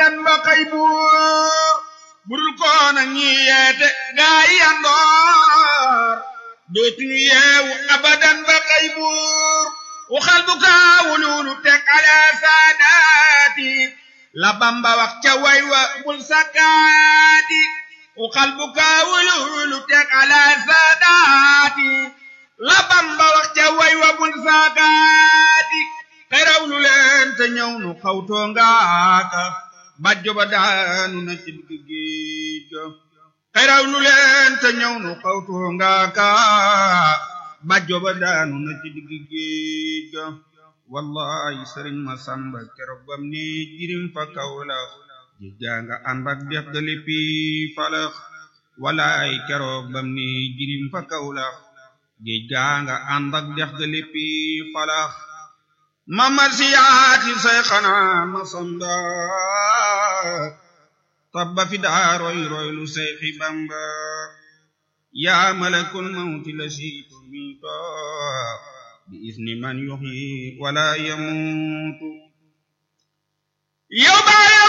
abadan ba kay buur budul koona ñi yeete gaa yi yandoor dootuñu yeewu abadan ba kay buur waxal bu kaawululu teg ala saadaati la Bamba wax ca way wa bul sakkaati waxal bu kaawululu teg ala saadaati la Bamba wax ca way wa bul sakkaati xeraw lu leen te ñëw nu xawtoo ngaaka bàjjo ba daanu na ci digg géej ga xeraw lu leen te ñëw nu xawtoo ngaaka bàjjo ba daanu na ci digg géej ga wallahi sëriñ Masamba keroog bam ne jirim fa Kawlax ji janga ànd ak dex ga léppi falax wallahi keroog bam ne jirim fa Kawlax ji janga ànd ak dex ga léppi falax mamar siyaati say xanaa Masamba tabba fi daa roy roy lu Seyxi Bamba yaa malakul mawti la siitu miito bi isni man yuxyi wala yamuutu yow